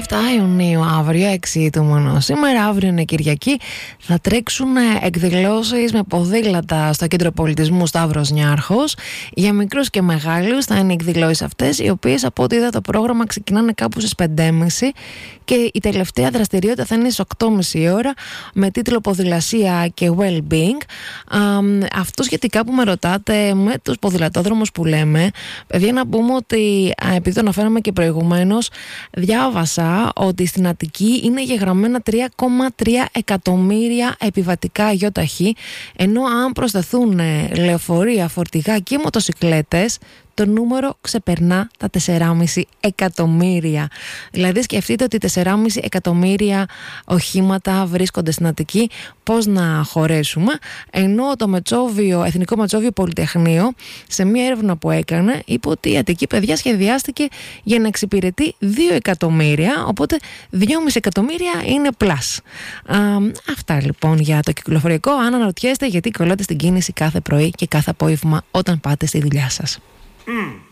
Ιουνίου αύριο, 6 του μόνο σήμερα. Αύριο είναι Κυριακή. Θα τρέξουν εκδηλώσεις με ποδήλατα στο Κέντρο Πολιτισμού Σταύρος Νιάρχος. Για μικρούς και μεγάλους θα είναι οι εκδηλώσεις αυτές, οι οποίες από ό,τι είδα το πρόγραμμα ξεκινάνε κάπου στις 5.30 και η τελευταία δραστηριότητα θα είναι στις 8.30 ώρα με τίτλο Ποδηλασία και Well-being. Αυτό σχετικά που με ρωτάτε με τους ποδηλατόδρομους που λέμε, παιδιά, να πούμε ότι επειδή το αναφέραμε και προηγουμένως, διάβασα ότι στην Αττική είναι γεγραμμένα 3,3 εκατομμύρια επιβατικά ΙΟΤΑΧΗ, ενώ αν προσθεθούν λεωφορεία, φορτηγά και μοτοσικλέτες, το νούμερο ξεπερνά τα 4,5 εκατομμύρια. Δηλαδή σκεφτείτε ότι 4,5 εκατομμύρια οχήματα βρίσκονται στην Αττική, πώς να χωρέσουμε. Ενώ το Εθνικό Μετσόβιο Πολυτεχνείο, σε μια έρευνα που έκανε, είπε ότι η Αττική, παιδιά, σχεδιάστηκε για να εξυπηρετεί 2 εκατομμύρια, οπότε 2,5 εκατομμύρια είναι πλάς. Αυτά λοιπόν για το κυκλοφοριακό. Αν αναρωτιέστε γιατί κολλάτε στην κίνηση κάθε πρωί και κάθε απόγευμα όταν πάτε στη δουλειά σας.